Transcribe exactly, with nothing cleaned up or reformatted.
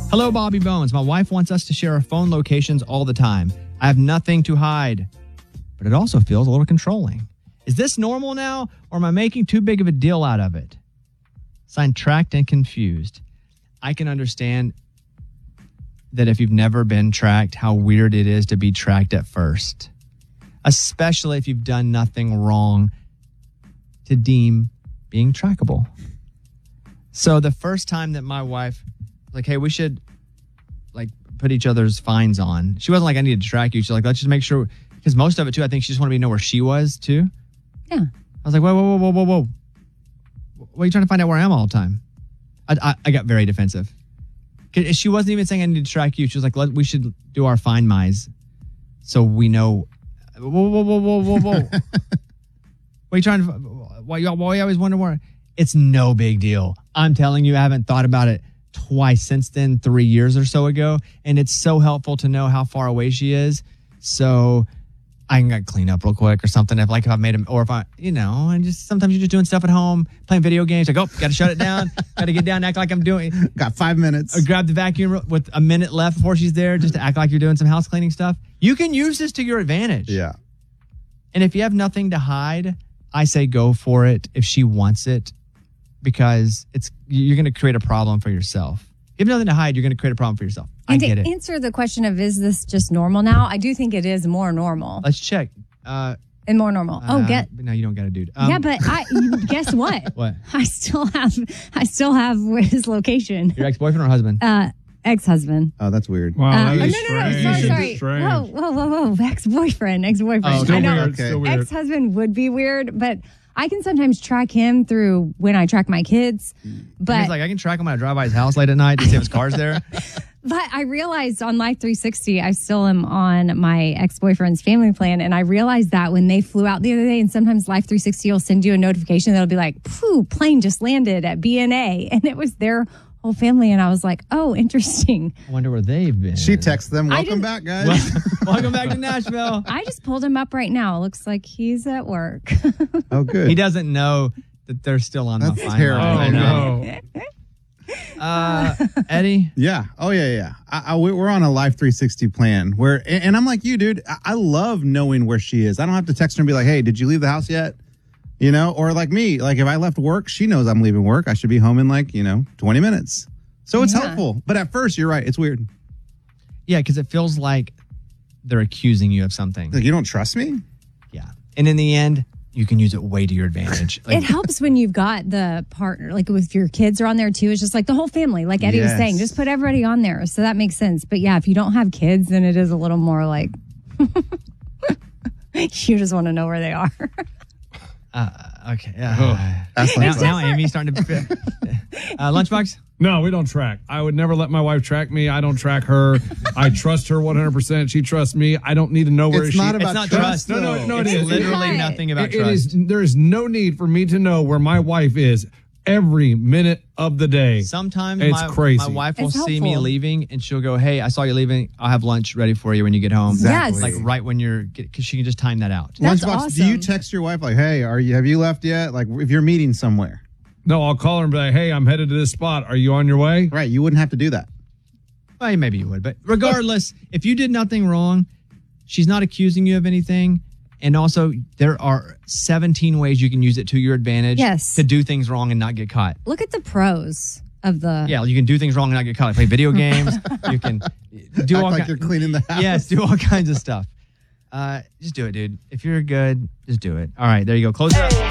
Hello, Bobby Bones. My wife wants us to share our phone locations all the time. I have nothing to hide, but it also feels a little controlling. Is this normal now, or am I making too big of a deal out of it? Signed, Tracked and Confused. I can understand that if you've never been tracked, how weird it is to be tracked at first, especially if you've done nothing wrong to deem being trackable. So the first time that my wife, like, hey, we should like put each other's fines on. She wasn't like, I need to track you. She's like, let's just make sure, because most of it too, I think she just wanted me to know where she was too. Yeah. I was like, whoa, whoa, whoa, whoa, whoa, whoa. Why are you trying to find out where I am all the time? I, I, I got very defensive. She wasn't even saying I need to track you. She was like, Let, we should do our Find My's so we know. Whoa, whoa, whoa, whoa, whoa, whoa. Why are you trying to, why, why you always wonder where? It's no big deal. I'm telling you, I haven't thought about it twice since then, three years or so ago. And it's so helpful to know how far away she is. So I can clean up real quick or something. If like if I've made him, or if I, you know, and just sometimes you're just doing stuff at home, playing video games. Like, oh, got to shut it down. Got to get down, act like I'm doing. Got five minutes. Or grab the vacuum with a minute left before she's there, just to act like you're doing some house cleaning stuff. You can use this to your advantage. Yeah. And if you have nothing to hide, I say go for it if she wants it, because it's you're going to create a problem for yourself. If you have nothing to hide, you're going to create a problem for yourself. I and get to it. Answer the question of, is this just normal now? I do think it is more normal. Let's check. Uh, and more normal. Oh, uh, get. No, you don't get it, dude. Um, yeah, but I guess what? What? I still have, I still have his location. Your ex-boyfriend or husband? Uh, ex-husband. Oh, that's weird. Wow, Uh, that no, is no, no, strange. sorry, sorry. Strange. Whoa, whoa, whoa, whoa. Ex-boyfriend, ex-boyfriend. Oh, Still I know. weird. Okay. Still weird. Ex-husband would be weird, but I can sometimes track him through when I track my kids. But He's like, I can track him when I drive by his house late at night to see if his car's there. But I realized on Life three sixty, I still am on my ex-boyfriend's family plan. And I realized that when they flew out the other day, and sometimes Life three sixty will send you a notification that'll be like, phew, plane just landed at B N A. And it was their whole family. And I was like, oh, interesting. I wonder where they've been. She texts them, welcome didn't- back, guys. Welcome back to Nashville. I just pulled him up right now. It looks like he's at work. Oh, good. He doesn't know that they're still on That's my Find terrible. My. Oh, no. Uh, Eddie? Yeah. Oh, yeah, yeah. I, I, we- we're on a Life three sixty plan where, and, and I'm like you, dude. I, I love knowing where she is. I don't have to text her and be like, hey, did you leave the house yet? You know, or like me, like if I left work, she knows I'm leaving work. I should be home in like, you know, twenty minutes. So it's Yeah. helpful. But at first, you're right. It's weird. Yeah, because it feels like they're accusing you of something. Like, you don't trust me? Yeah. And in the end, you can use it way to your advantage. Like, It helps when you've got the partner, like if your kids are on there too. It's just like the whole family, like Eddie was Yes. saying, just put everybody on there. So that makes sense. But yeah, if you don't have kids, then it is a little more like you just want to know where they are. uh, okay. Uh, That's now, like, now Amy's starting to. Uh, Lunchbox? No, we don't track. I would never let my wife track me. I don't track her. I trust her one hundred percent. She trusts me. I don't need to know where it's she not It's about not trust. trust. No, no, no, it it's is. literally It's not. nothing about It- it trust. is. There is no need for me to know where my wife is every minute of the day. Sometimes It's my, crazy. my wife will It's see me helpful. leaving and she'll go, hey, I saw you leaving. I'll have lunch ready for you when you get home. Exactly. Yes. Like right when you're, because she can just time that out. That's Lunchbox, do you awesome. text your wife like, hey, are you have you left yet? Like if you're meeting somewhere. No, I'll call her and be like, hey, I'm headed to this spot. Are you on your way? Right. You wouldn't have to do that. Well, maybe you would, but regardless, if you did nothing wrong, she's not accusing you of anything. And also, there are seventeen ways you can use it to your advantage Yes. to do things wrong and not get caught. Look at the pros of the. Yeah, you can do things wrong and not get caught. Like play video games. You can do Act all like ki- you're cleaning the house. Yes, do all kinds of stuff. Uh, just do it, dude. If you're good, just do it. All right, there you go. Close it up.